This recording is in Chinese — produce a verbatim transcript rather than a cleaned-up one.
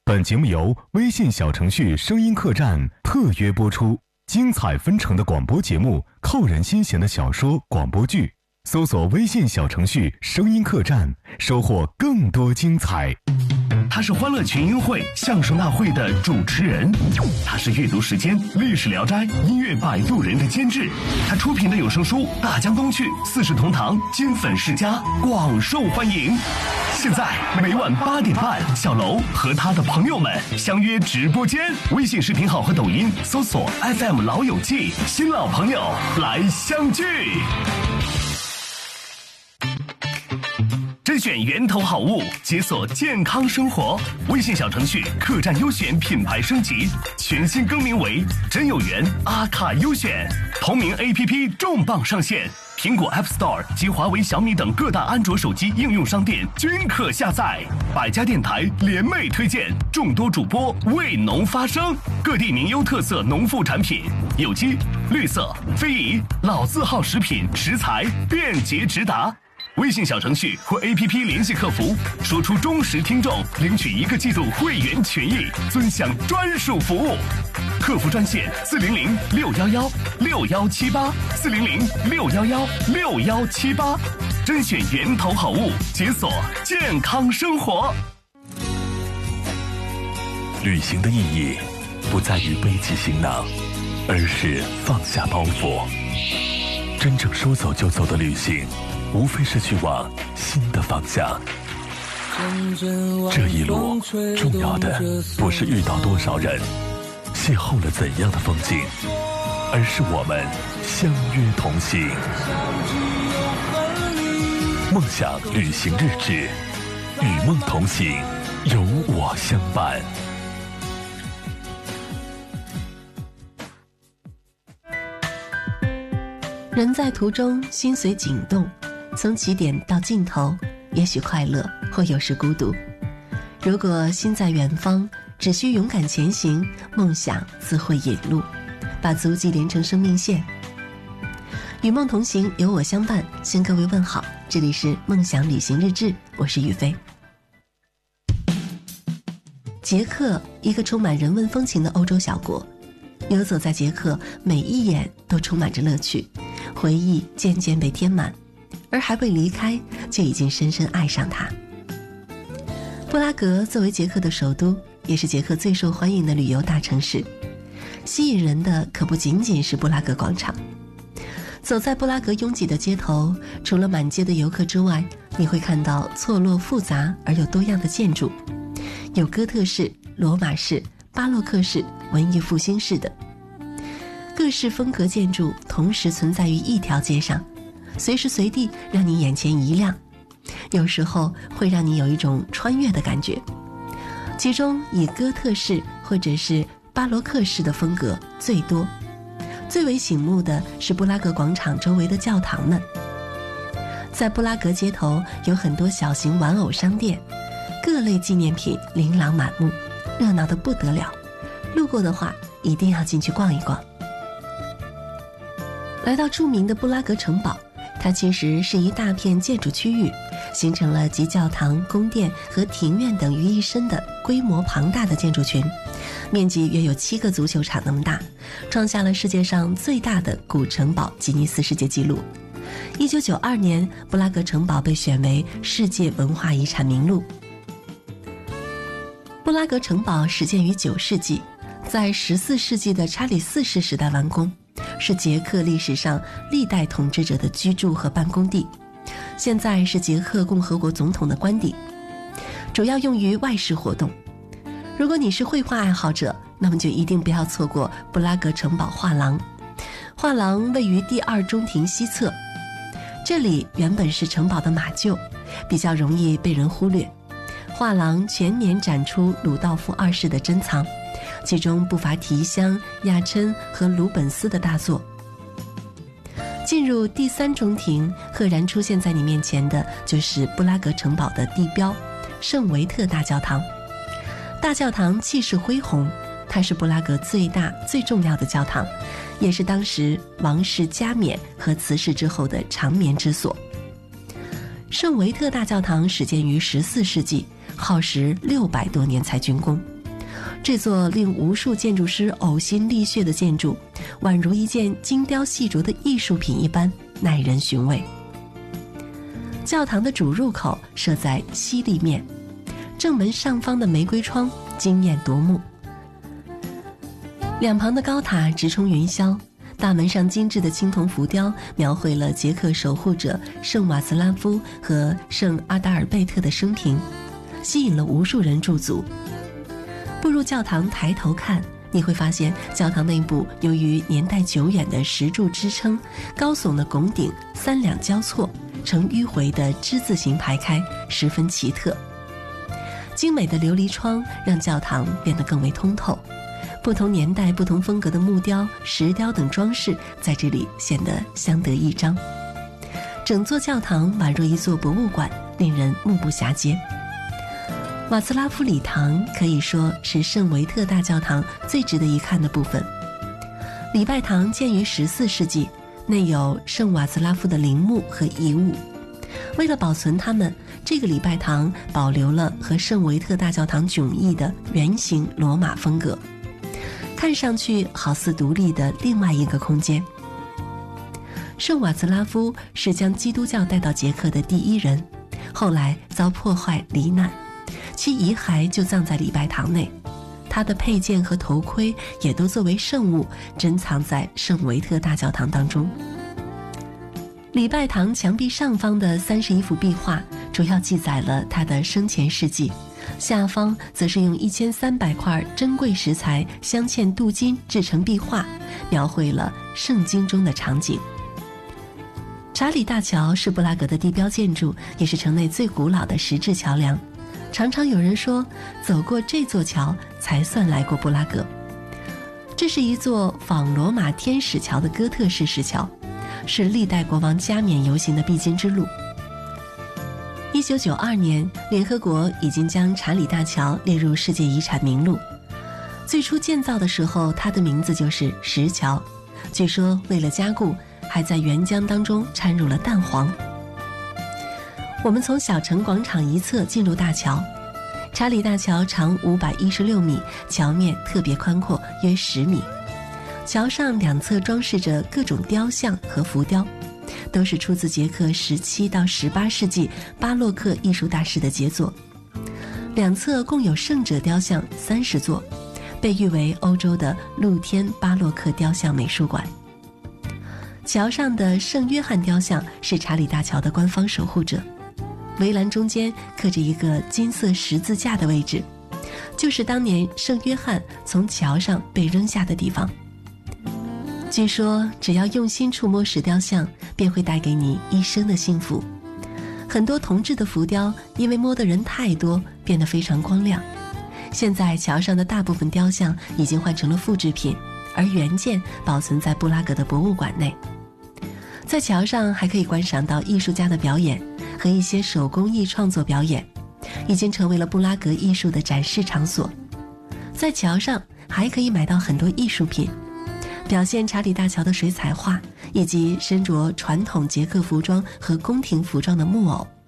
本节目由微信小程序声音客栈特约播出，精彩纷呈的广播节目，扣人心弦的小说、广播剧，搜索微信小程序声音客栈，收获更多精彩。 他是欢乐群英会相声大会的主持人，他是阅读时间历史聊斋音乐摆渡人的监制，他出品的有声书《大江东去》《四世同堂》《金粉世家》广受欢迎。现在每晚八点半，小楼和他的朋友们相约直播间，微信视频号和抖音搜索 F M 老友记，新老朋友来相聚。甄选源头好物，解锁健康生活。微信小程序客栈优选品牌升级，全新更名为真有缘阿卡优选。同名 A P P 重磅上线，苹果 App Store 及华为、小米等各大安卓手机应用商店均可下载。百家电台联袂推荐，众多主播为农发声，各地名优特色农副产品，有机、绿色、非遗、老字号食品食材便捷直达。微信小程序或 A P P 联系客服，说出忠实听众，领取一个季度会员权益，尊享专属服务。客服专线四零零六幺幺六幺七八四零零六幺幺六幺七八，甄选源头好物，解锁健康生活。 旅行的意义不在于背起行囊，而是放下包袱。真正说走就走的旅行，无非是去往新的方向。这一路重要的不是遇到多少人，邂逅了怎样的风景，而是我们相约同行。梦想旅行日志，与梦同行，有我相伴。 人在途中，心随景动，从起点到尽头，也许快乐，或有时孤独。如果心在远方，只需勇敢前行，梦想自会引路，把足迹连成生命线。与梦同行，有我相伴，向各位问好，这里是梦想旅行日志，我是雨飞。捷克，一个充满人文风情的欧洲小国，游走在捷克，每一眼都充满着乐趣，回忆渐渐被填满，而还未离开，就已经深深爱上它。布拉格作为捷克的首都，也是捷克最受欢迎的旅游大城市，吸引人的可不仅仅是布拉格广场。走在布拉格拥挤的街头，除了满街的游客之外，你会看到错落复杂而又多样的建筑，有哥特式、罗马式、巴洛克式、文艺复兴式的各式风格建筑同时存在于一条街上，随时随地让你眼前一亮，有时候会让你有一种穿越的感觉。其中以哥特式或者是巴洛克式的风格最多，最为醒目的是布拉格广场周围的教堂们。在布拉格街头有很多小型玩偶商店，各类纪念品琳琅满目，热闹得不得了，路过的话一定要进去逛一逛。来到著名的布拉格城堡，它其实是一大片建筑区域，形成了集教堂、宫殿和庭院等于一身的规模庞大的建筑群，面积约有七个足球场那么大，创下了世界上最大的古城堡吉尼斯世界纪录。一九九二年，布拉格城堡被选为世界文化遗产名录。布拉格城堡始建于九世纪，在十四世纪的查理四世时代完工，是捷克历史上历代统治者的居住和办公地，现在是捷克共和国总统的官邸，主要用于外事活动。如果你是绘画爱好者，那么就一定不要错过布拉格城堡画廊。画廊位于第二中庭西侧，这里原本是城堡的马厩，比较容易被人忽略。画廊全年展出鲁道夫二世的珍藏，其中不乏提香、亚琛和鲁本斯的大作。进入第三中庭，赫然出现在你面前的就是布拉格城堡的地标圣维特大教堂。大教堂气势恢宏，它是布拉格最大最重要的教堂，也是当时王室加冕和辞世之后的长眠之所。圣维特大教堂始建于十四世纪，耗时六百多年才竣工， 这座令无数建筑师呕心沥血的建筑，宛如一件精雕细琢的艺术品一般，耐人寻味。教堂的主入口设在西立面，正门上方的玫瑰窗惊艳夺目，两旁的高塔直冲云霄，大门上精致的青铜浮雕描绘了捷克守护者圣瓦茨拉夫和圣阿达尔贝特的生平，吸引了无数人驻足。步入教堂抬头看，你会发现教堂内部由于年代久远的石柱支撑，高耸的拱顶三两交错，呈迂回的之字形排开，十分奇特。精美的琉璃窗让教堂变得更为通透，不同年代不同风格的木雕、石雕等装饰在这里显得相得益彰。整座教堂宛若一座博物馆，令人目不暇接。瓦茨拉夫礼堂可以说是圣维特大教堂最值得一看的部分。礼拜堂建于十四世纪，内有圣瓦茨拉夫的陵墓和遗物。为了保存它们，这个礼拜堂保留了和圣维特大教堂迥异的圆形罗马风格，看上去好似独立的另外一个空间。圣瓦茨拉夫是将基督教带到捷克的第一人，后来遭破坏罹难，其遗骸就葬在礼拜堂内，他的佩剑和头盔也都作为圣物珍藏在圣维特大教堂当中。礼拜堂墙壁上方的三十一幅壁画主要记载了他的生前事迹，下方则是用一千三百块珍贵石材镶嵌镀金制成壁画，描绘了圣经中的场景。查理大桥是布拉格的地标建筑，也是城内最古老的石质桥梁。常常有人说，走过这座桥才算来过布拉格。这是一座仿罗马天使桥的哥特式石桥，是历代国王加冕游行的必经之路。一九九二年，联合国已经将查理大桥列入世界遗产名录。最初建造的时候，它的名字就是石桥，据说为了加固，还在原浆当中掺入了蛋黄。我们从小城广场一侧进入大桥，查理大桥长五百一十六米，桥面特别宽阔，约十米。桥上两侧装饰着各种雕像和浮雕，都是出自捷克十七到十八世纪巴洛克艺术大师的杰作。两侧共有圣者雕像三十座，被誉为欧洲的露天巴洛克雕像美术馆。桥上的圣约翰雕像是查理大桥的官方守护者，围栏中间刻着一个金色十字架的位置，就是当年圣约翰从桥上被扔下的地方。据说只要用心触摸石雕像，便会带给你一生的幸福。很多铜制的浮雕因为摸的人太多，变得非常光亮。现在桥上的大部分雕像已经换成了复制品，而原件保存在布拉格的博物馆内。在桥上还可以观赏到艺术家的表演和一些手工艺创作表演，已经成为了布拉格艺术的展示场所。在桥上还可以买到很多艺术品，表现查理大桥的水彩画，以及身着传统捷克服装和宫廷服装的木偶。